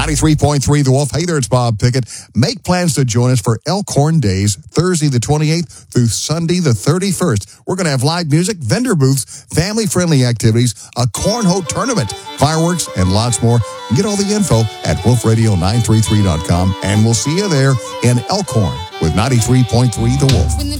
93.3 The Wolf. Hey there, it's Bob Pickett. Make plans to join us for Elkhorn Days, Thursday the 28th through Sunday the 31st. We're going to have live music, vendor booths, family-friendly activities, a cornhole tournament, fireworks, and lots more. Get all the info at wolfradio933.com, and we'll see you there in Elkhorn with 93.3 The Wolf.